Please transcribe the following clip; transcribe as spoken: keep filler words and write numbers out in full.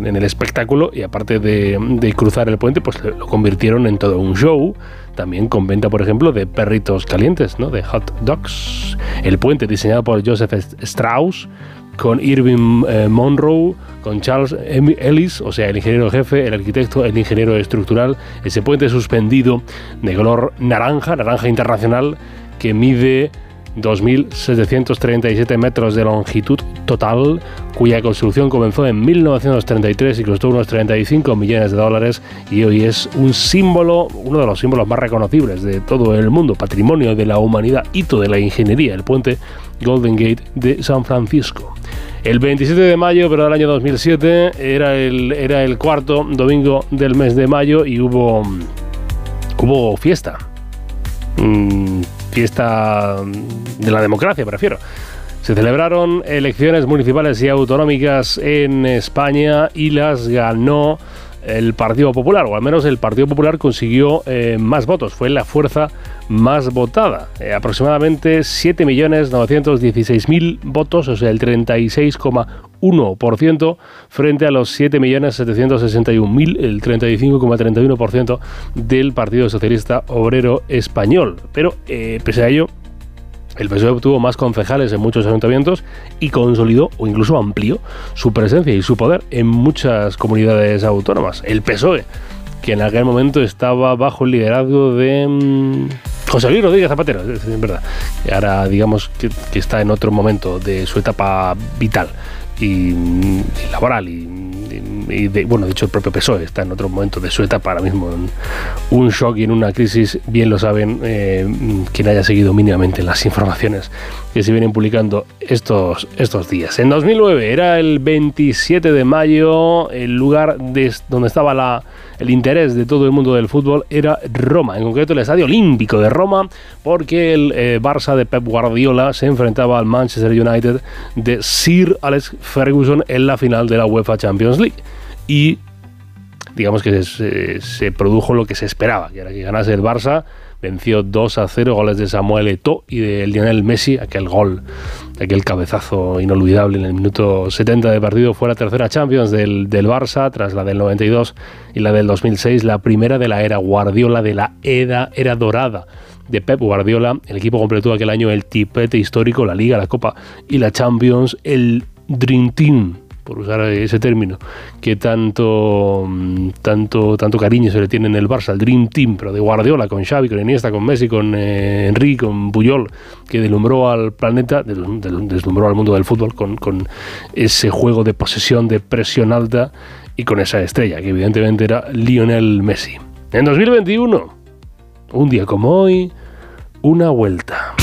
el, en el espectáculo, y aparte de, de cruzar el puente, pues lo convirtieron en todo un show, también con venta, por ejemplo, de perritos calientes, ¿no? De hot dogs. El puente, diseñado por Joseph Strauss, con Irving eh, Monroe, con Charles Ellis, o sea, el ingeniero jefe, el arquitecto, el ingeniero estructural. Ese puente suspendido de color naranja, naranja internacional, que mide dos mil setecientos treinta y siete metros de longitud total, cuya construcción comenzó en mil novecientos treinta y tres y costó unos treinta y cinco millones de dólares, y hoy es un símbolo, uno de los símbolos más reconocibles de todo el mundo, patrimonio de la humanidad, hito de la ingeniería, el puente Golden Gate de San Francisco. El veintisiete de mayo, pero del año dos mil siete, era el, era el cuarto domingo del mes de mayo y hubo, hubo fiesta. Mm, fiesta de la democracia, prefiero. Se celebraron elecciones municipales y autonómicas en España y las ganó el Partido Popular, o al menos el Partido Popular consiguió eh, más votos, fue la fuerza más votada, eh, aproximadamente siete millones novecientos dieciséis mil votos, o sea, el treinta y seis coma uno por ciento, frente a los siete millones setecientos sesenta y un mil, el treinta y cinco coma treinta y uno por ciento del Partido Socialista Obrero Español. Pero, eh, pese a ello, el P S O E obtuvo más concejales en muchos ayuntamientos y consolidó o incluso amplió su presencia y su poder en muchas comunidades autónomas. El P S O E, que en aquel momento estaba bajo el liderazgo de mmm, José Luis Rodríguez Zapatero, es, es verdad. Y ahora digamos que, que está en otro momento de su etapa vital y, y laboral y, y de, bueno, de hecho el propio P S O E está en otro momento de su etapa ahora mismo, en un shock y en una crisis, bien lo saben eh, quien haya seguido mínimamente las informaciones que se vienen publicando estos, estos días. En dos mil nueve era el veintisiete de mayo, el lugar de, donde estaba la, el interés de todo el mundo del fútbol era Roma, en concreto el Estadio Olímpico de Roma, porque el eh, Barça de Pep Guardiola se enfrentaba al Manchester United de Sir Alex Ferguson en la final de la UEFA Champions League. Y digamos que se, se produjo lo que se esperaba, que era que ganase el Barça. Venció dos a cero, goles de Samuel Eto'o y de Lionel Messi, aquel gol, aquel cabezazo inolvidable en el minuto setenta de partido. Fue la tercera Champions del, del Barça, tras la del noventa y dos y la del dos mil seis, la primera de la era Guardiola, de la era, era dorada de Pep Guardiola. El equipo completó aquel año el triplete histórico, la Liga, la Copa y la Champions, el Dream Team, por usar ese término, que tanto, tanto, tanto cariño se le tiene en el Barça, el Dream Team, pero de Guardiola, con Xavi, con Iniesta, con Messi, con eh, Henry, con Puyol, que deslumbró al planeta, deslumbró al mundo del fútbol con, con ese juego de posesión, de presión alta, y con esa estrella, que evidentemente era Lionel Messi. En dos mil veintiuno, un día como hoy, una vuelta.